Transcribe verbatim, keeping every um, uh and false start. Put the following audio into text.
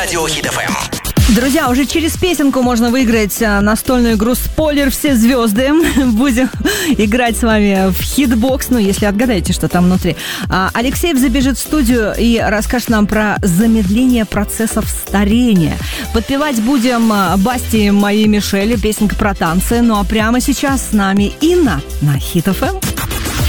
Радио Хит эф эм. Друзья, уже через песенку можно выиграть настольную игру «Спойлер. Все звезды». Будем играть с вами в хитбокс, ну, если отгадаете, что там внутри. Алексеев забежит в студию и расскажет нам про замедление процессов старения. Подпевать будем Басти, моей Мишель, песенка про танцы. Ну, а прямо сейчас с нами Инна на Хит эф эм.